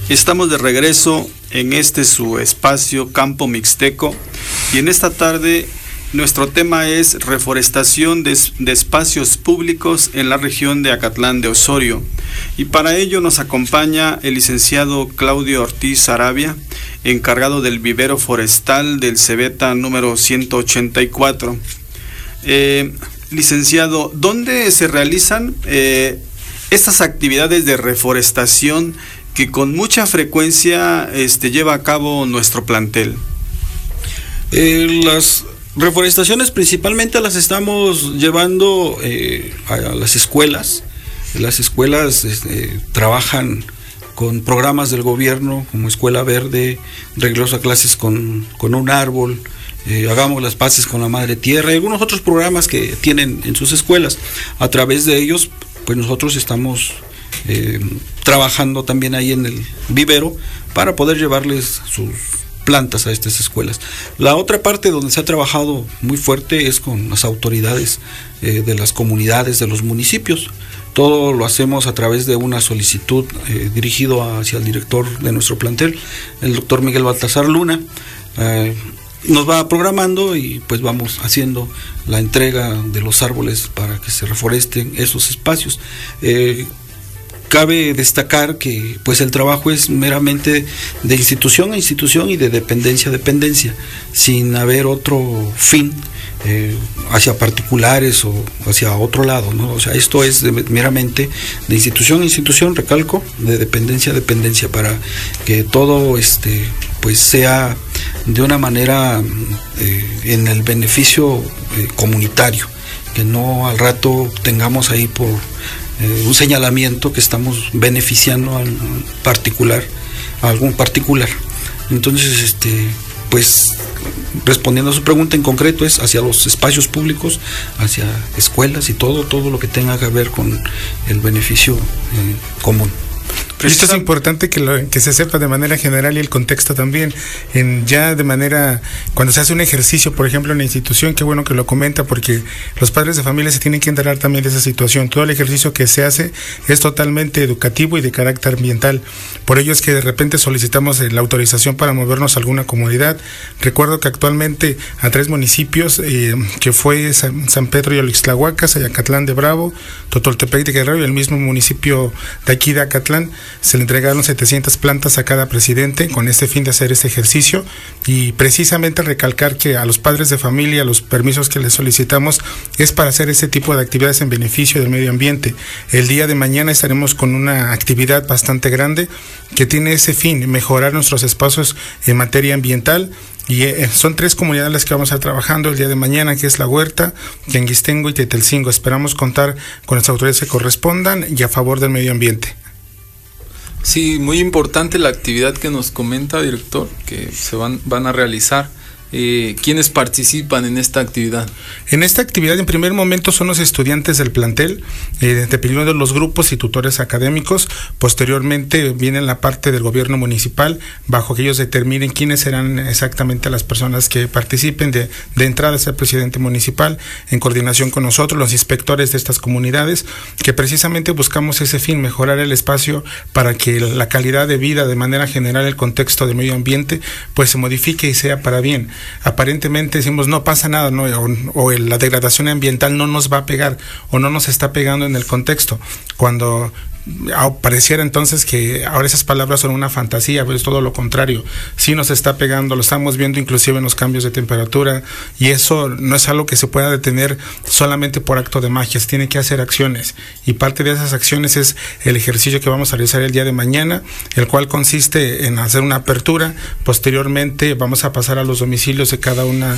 Estamos de regreso en su espacio Campo Mixteco, y en esta tarde nuestro tema es reforestación de espacios públicos en la región de Acatlán de Osorio, y para ello nos acompaña el licenciado Claudio Ortiz Arabia, encargado del vivero forestal del Cebeta número 184. Licenciado, ¿dónde se realizan estas actividades de reforestación que con mucha frecuencia lleva a cabo nuestro plantel? Las reforestaciones principalmente las estamos llevando a las escuelas. Las escuelas trabajan con programas del gobierno como Escuela Verde, regreso a clases con un árbol, hagamos las paces con la madre tierra y algunos otros programas que tienen en sus escuelas. A través de ellos, pues nosotros estamos trabajando también ahí en el vivero para poder llevarles sus plantas a estas escuelas. La otra parte donde se ha trabajado muy fuerte es con las autoridades de las comunidades, de los municipios. Todo lo hacemos a través de una solicitud dirigido hacia el director de nuestro plantel, el doctor Miguel Baltasar Luna. Nos va programando y pues vamos haciendo la entrega de los árboles para que se reforesten esos espacios. Cabe destacar que pues el trabajo es meramente de institución a institución y de dependencia a dependencia, sin haber otro fin hacia particulares o hacia otro lado, ¿no? O sea, esto es meramente de institución a institución, recalco, de dependencia a dependencia, para que todo pues sea de una manera en el beneficio comunitario, que no al rato tengamos ahí por un señalamiento que estamos beneficiando a algún particular. Entonces, pues respondiendo a su pregunta en concreto, es hacia los espacios públicos, hacia escuelas y todo lo que tenga que ver con el beneficio común. Esto es importante que se sepa de manera general y el contexto también. Cuando se hace un ejercicio, por ejemplo, en la institución, qué bueno que lo comenta, porque los padres de familia se tienen que enterar también de esa situación. Todo el ejercicio que se hace es totalmente educativo y de carácter ambiental. Por ello es que de repente solicitamos la autorización para movernos a alguna comunidad. Recuerdo que actualmente a 3 municipios, que fue San Pedro y Olixtlahuacas, Ayacatlán de Bravo, Totoltepec de Guerrero y el mismo municipio de aquí de Acatlán, se le entregaron 700 plantas a cada presidente con este fin de hacer este ejercicio, y precisamente recalcar que a los padres de familia los permisos que les solicitamos es para hacer ese tipo de actividades en beneficio del medio ambiente. El día de mañana estaremos con una actividad bastante grande que tiene ese fin, mejorar nuestros espacios en materia ambiental. Y son 3 comunidades las que vamos a estar trabajando el día de mañana, que es La Huerta, Tianguistengo y Tetelcingo. Esperamos contar con las autoridades que correspondan y a favor del medio ambiente. Sí, muy importante la actividad que nos comenta, director, que se van a realizar. ¿Quiénes participan en esta actividad? En esta actividad, en primer momento, son los estudiantes del plantel, dependiendo de los grupos y tutores académicos. Posteriormente viene la parte del gobierno municipal, bajo que ellos determinen quiénes serán exactamente las personas que participen. De entrada es el presidente municipal, en coordinación con nosotros, los inspectores de estas comunidades, que precisamente buscamos ese fin, mejorar el espacio para que la calidad de vida, de manera general, el contexto del medio ambiente, pues se modifique y sea para bien. Aparentemente decimos no pasa nada, ¿no? o la degradación ambiental no nos va a pegar o no nos está pegando en el contexto, cuando pareciera entonces que ahora esas palabras son una fantasía, pero es todo lo contrario. Sí nos está pegando, lo estamos viendo inclusive en los cambios de temperatura, y eso no es algo que se pueda detener solamente por acto de magia. Se tiene que hacer acciones, y parte de esas acciones es el ejercicio que vamos a realizar el día de mañana, el cual consiste en hacer una apertura. Posteriormente vamos a pasar a los domicilios de cada una